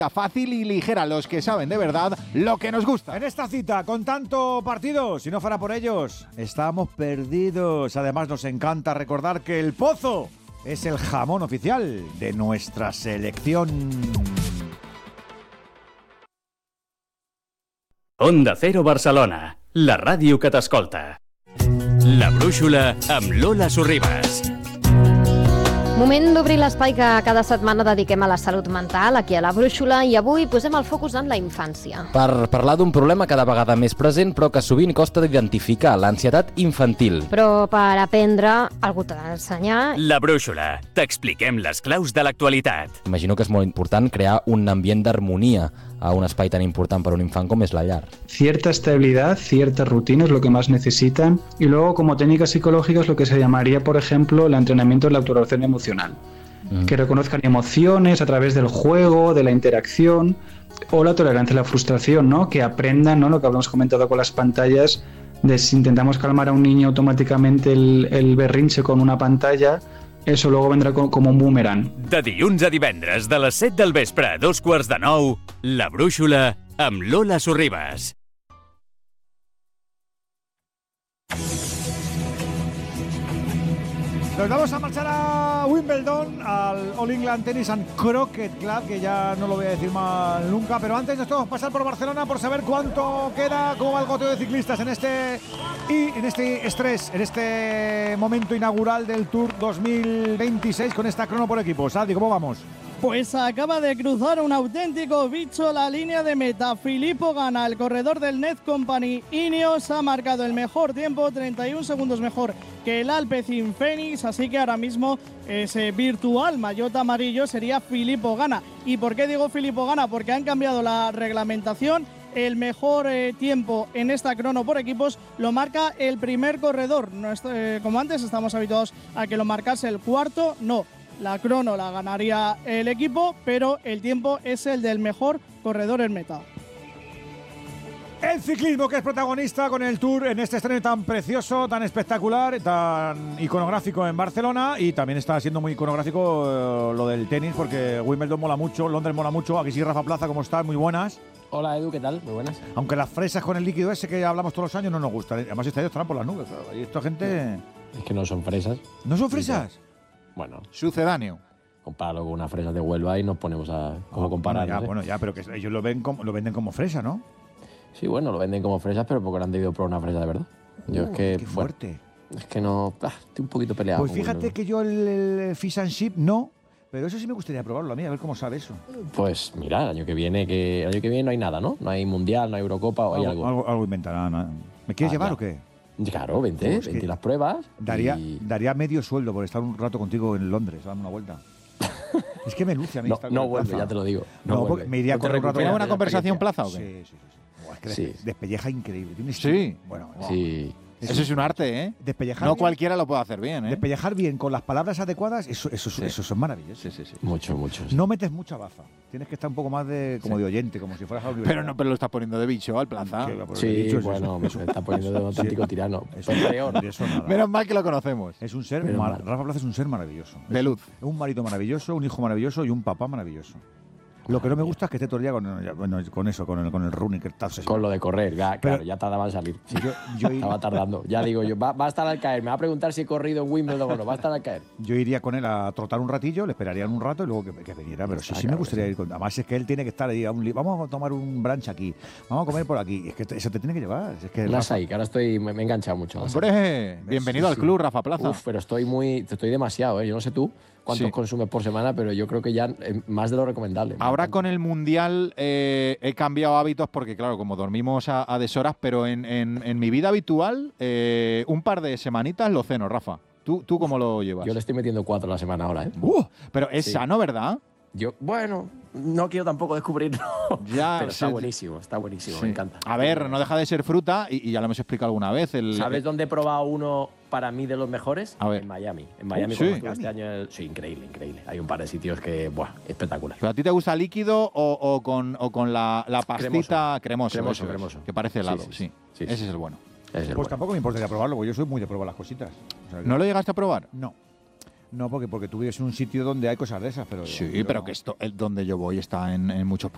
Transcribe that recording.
fácil y ligera, los que saben de verdad lo que nos gusta. En esta cita, con tanto partido, si no fuera por ellos, estamos perdidos. Además, nos encanta recordar que el Pozo es el jamón oficial de nuestra selección. Onda Cero Barcelona, la ràdio que t'escolta. La Brúixola amb Lola Sorribas. Moment d'obrir l'espai que cada setmana dediquem a la salut mental, aquí a la Brúixola, i avui posem el focus en la infància. Per parlar d'un problema cada vegada més present, però que sovint costa d'identificar, l'ansietat infantil. Però per aprendre, algú t'ha d'ensenyar. La Brúixola, t'expliquem les claus de l'actualitat. Imagino que és molt important crear un ambient d'harmonia a un espai tan important para un infant como es la llar. Cierta estabilidad, cierta rutina es lo que más necesitan, y luego como técnicas psicológicas lo que se llamaría, por ejemplo, el entrenamiento de la autoregulación emocional. Que reconozcan emociones a través del juego, de la interacción, o la tolerancia a la frustración, ¿no? Que aprendan, ¿no? Lo que habíamos comentado con las pantallas, de si intentamos calmar a un niño automáticamente el berrinche con una pantalla, eso luego vendrá como un boomerang. De dilluns a divendres, de les 7 del vespre a 8:45, La Brúixola amb Lola Sorribas. Nos vamos a marchar a Wimbledon, al All England Tennis and Croquet Club, que ya no lo voy a decir mal nunca, pero antes nos tenemos que pasar por Barcelona por saber cuánto queda, cómo va el goteo de ciclistas en este estrés, en este momento inaugural del Tour 2026 con esta crono por equipos. Adi, ¿cómo vamos? Pues acaba de cruzar un auténtico bicho la línea de meta. Filippo Ganna, el corredor del Net Company Ineos, ha marcado el mejor tiempo, 31 segundos mejor que el Alpecin Fenix, así que ahora mismo ese virtual maillot amarillo sería Filippo Ganna. ¿Y por qué digo Filippo Ganna? Porque han cambiado la reglamentación. El mejor tiempo en esta crono por equipos lo marca el primer corredor. No como antes estamos habituados a que lo marcase el cuarto, no. La crono la ganaría el equipo, pero el tiempo es el del mejor corredor en meta. El ciclismo que es protagonista con el Tour en este estreno tan precioso, tan espectacular, tan iconográfico en Barcelona, y también está siendo muy iconográfico lo del tenis, porque Wimbledon mola mucho, Londres mola mucho. Aquí sí, Rafa Plaza, ¿cómo estás? Muy buenas. Hola Edu, ¿qué tal? Muy buenas. Aunque las fresas con el líquido ese que hablamos todos los años no nos gustan. Además, este año estarán por las nubes, claro. Y esta gente... Es que no son fresas. ¿No son fresas? Bueno, Sucedáneo. compáralo con unas fresas de Huelva y nos ponemos a cómo comparar. Bueno, no sé. bueno, ya, pero que ellos lo venden como fresa, ¿no? Sí, bueno, lo venden como fresas, pero porque no han debido probar una fresa de verdad. Yo es que... ¡Qué fuerte! Bueno, es que no... estoy un poquito peleado. Pues con fíjate Wimbledon. que yo el Fish and Chip no, pero eso sí me gustaría probarlo a mí, a ver cómo sabe eso. Pues mira, el año que viene no hay nada, ¿no? No hay Mundial, no hay Eurocopa, o hay algo. Algo inventará. ¿No? ¿Me quieres llevar ya. o qué? Claro, vente, Es que vente y las pruebas. Daría medio sueldo por estar un rato contigo en Londres, dando una vuelta. Es que me luce a mí. No vuelve, ya te lo digo. No porque vuelve. me iría No te con un rato. recuperas ¿Una de la conversación experiencia. plaza o qué? Sí. Buah, es que Sí. despelleja increíble. Tiene Sí. Bueno, Sí. Eso es un arte, ¿eh? despellejar No bien, cualquiera lo puede hacer bien, ¿eh? despellejar bien con las palabras adecuadas, eso es maravilloso. Sí. Mucho. Sí. No metes mucha baza. Tienes que estar un poco más de oyente, como si fueras a la universidad. Pero lo estás poniendo de bicho al plaza. Que, por lo que he Sí, dicho, es bueno, me eso. está poniendo de un auténtico tirano. Eso, Pues peor. de eso nada. Menos mal que lo conocemos. Es un ser, Menos mal. Rafa Plaza es un ser maravilloso. De luz. Es un marido maravilloso, un hijo maravilloso y un papá maravilloso. Lo que no me gusta es que esté todo el día con eso, con el running, que está obsesionado. Con lo de correr, claro, Pero- ya tardaba en salir. Sí. Yo Estaba tardando. Ya digo yo, va a estar al caer. Me va a preguntar si he corrido en Wimbledon o no. Va a estar al caer. Yo iría con él a trotar un ratillo, le esperarían un rato y luego que viniera. Pero sí me claro, gustaría sí. ir con. Además, es que él tiene que estar ahí. Vamos a tomar un brunch aquí. Vamos a comer por aquí. Es que eso te tiene que llevar. Es que Las Rafa- hay, que ahora me he enganchado mucho. Hombre, bienvenido Sí, al sí. club, Rafa Plaza. Uf, pero estoy demasiado, ¿eh? Yo no sé tú cuántos Sí. consumes por semana, pero yo creo que ya más de lo recomendable. Ahora con el Mundial he cambiado hábitos porque, claro, como dormimos a deshoras, pero en mi vida habitual, un par de semanitas lo ceno, Rafa. ¿Tú cómo lo llevas? Yo le estoy metiendo 4 a la semana ahora, ¿eh? Pero es Sí. sano, ¿verdad? Bueno, no quiero tampoco descubrirlo. Ya, pero está sí. buenísimo, Sí. me encanta. A ver, no deja de ser fruta y ya lo hemos explicado alguna vez. ¿Sabes dónde he probado uno para mí de los mejores? A ver. En Miami. En Miami, Sí. cuando estuve este año. Sí, increíble. Hay un par de sitios que, espectacular. ¿Pero a ti te gusta líquido o con la pastita cremoso? Cremoso, eso es, cremoso. que parece helado, sí. Sí. Ese es el bueno. Es el Pues bueno. tampoco me importaría probarlo, porque yo soy muy de probar las cositas. O sea, que- ¿No lo llegaste a probar? No, porque tú vives en un sitio donde hay cosas de esas, pero. Sí, yo pero no. que donde yo voy está en muchos